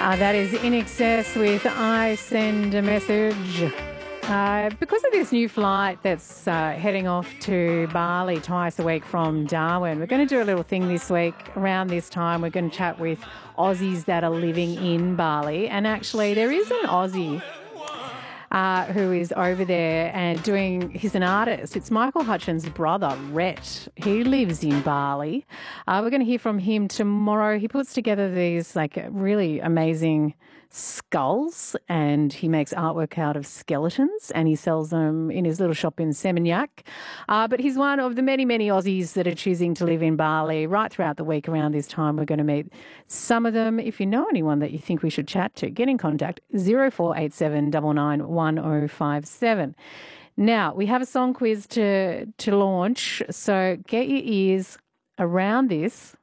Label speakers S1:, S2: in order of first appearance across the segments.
S1: That is In Excess with I Send a Message. Because of this new flight that's heading off to Bali twice a week from Darwin, we're going to do a little thing this week. Around this time, we're going to chat with Aussies that are living in Bali. And actually, there is an Aussie who is over there and he's an artist. It's Michael Hutchins' brother, Rhett. He lives in Bali. We're going to hear from him tomorrow. He puts together these really amazing skulls and he makes artwork out of skeletons and he sells them in his little shop in Seminyak. But he's one of the many, many Aussies that are choosing to live in Bali right throughout the week. Around this time, we're going to meet some of them. If you know anyone that you think we should chat to, get in contact, 0487 99 1057. Now, we have a song quiz to launch, so get your ears around this.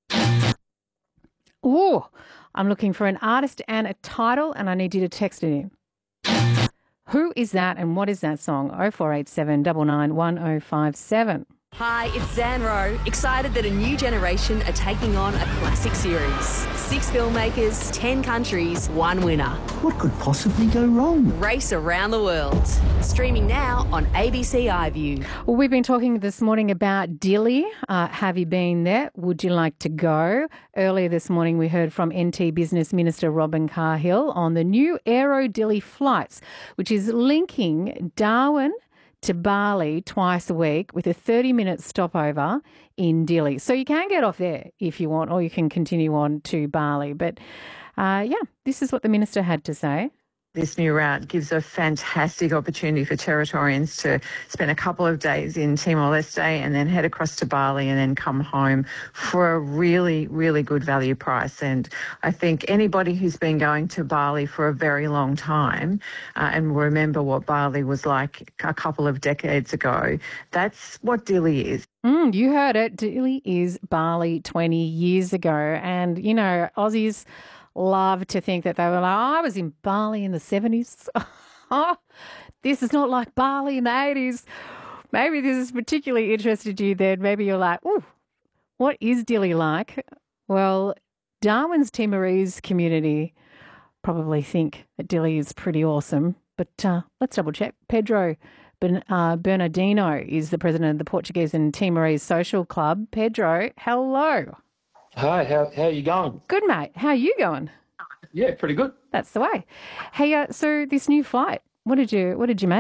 S1: Oh, I'm looking for an artist and a title, and I need you to text it in. Who is that and what is that song? 0487 99 1057.
S2: Hi, it's Zan Rowe, excited that a new generation are taking on a classic series. 6 filmmakers, 10 countries, 1 winner.
S3: What could possibly go wrong?
S2: Race around the world. Streaming now on ABC iView.
S1: Well, we've been talking this morning about Dili. Have you been there? Would you like to go? Earlier this morning, we heard from NT Business Minister Robin Carhill on the new Aero Dili flights, which is linking Darwin to Bali twice a week with a 30-minute stopover in Dili. So you can get off there if you want, or you can continue on to Bali. But this is what the minister had to say.
S4: This new route gives a fantastic opportunity for Territorians to spend a couple of days in Timor-Leste and then head across to Bali and then come home for a really, really good value price. And I think anybody who's been going to Bali for a very long time and remember what Bali was like a couple of decades ago, that's what Dili is.
S1: You heard it. Dili is Bali 20 years ago. And, you know, Aussies love to think that they were like, I was in Bali in the 70s. This is not like Bali in the 80s. Maybe this is particularly interested you then. Maybe you're like, ooh, what is Dili like? Well, Darwin's Timorese community probably think that Dili is pretty awesome. But let's double check. Pedro Bernardino is the president of the Portuguese and Timorese Social Club. Pedro, hello.
S5: Hi, how are you going?
S1: Good, mate. How are you going?
S5: Yeah, pretty good.
S1: That's the way. Hey, so this new flight, what did you make?